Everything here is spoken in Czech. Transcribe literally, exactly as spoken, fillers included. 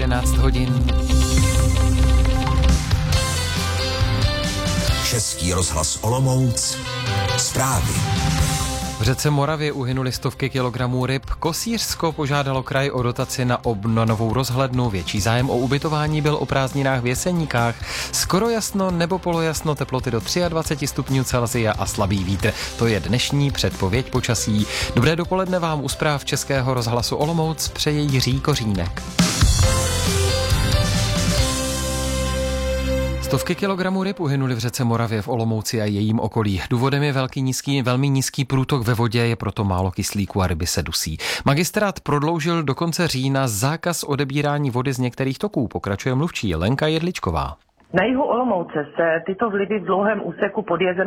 jedenáct hodin. Český rozhlas Olomouc. Zprávy. V řece Moravě uhynuly stovky kilogramů ryb. Kosířsko požádalo kraj o dotaci na obnovou rozhlednu. Větší zájem o ubytování byl o prázdninách v Jeseníkách. Skoro jasno nebo polojasno, teploty do dvacet tři stupňů Celsia a slabý vítr. To je dnešní předpověď počasí. Dobré dopoledne vám u zpráv Českého rozhlasu Olomouc přeje Jiří Kořínek. Stovky kilogramů ryb uhynuly v řece Moravě v Olomouci a jejím okolí. Důvodem je velký nízký, velmi nízký průtok ve vodě, je proto málo kyslíku a ryby se dusí. Magistrát prodloužil do konce října zákaz odebírání vody z některých toků, pokračuje mluvčí Lenka Jedličková. Na jihu Olomouce se tyto vlivy v dlouhém úseku pod jezem